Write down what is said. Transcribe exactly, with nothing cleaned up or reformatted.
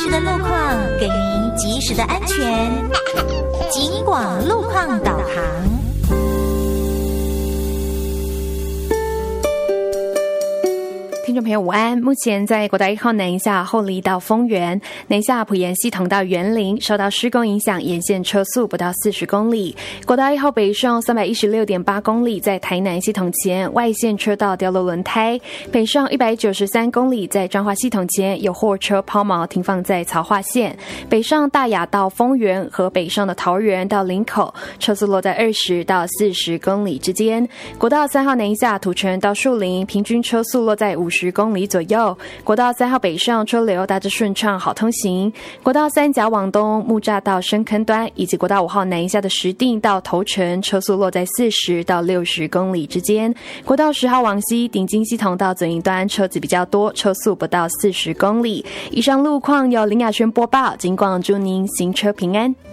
时的路况，给您及时的安全。警广路况导航。 听众朋友午安，目前在国道一号南一下后里到丰原，南下埔盐系统到园林，受到施工影响，沿线车速不到四十公里。国道一号北上三百一十六点八公里，在台南系统前外线车道掉落轮胎；北上一百九十三公里，在彰化系统前有货车抛锚停放在曹化线；北上大雅到丰原和北上的桃园到林口，车速落在二十到四十公里之间。国道三号南一下土城到树林，平均车速落在五十公里左右。国道三号北上车流大致顺畅，好通行。国道三甲往东木栅到深坑端，以及国道五号南一下的石碇到头城，车速落在四十到六十公里之间。国道十号往西顶金系统到左营端，车子比较多，车速不到四十公里。以上路况由林雅轩播报，警广祝您行车平安。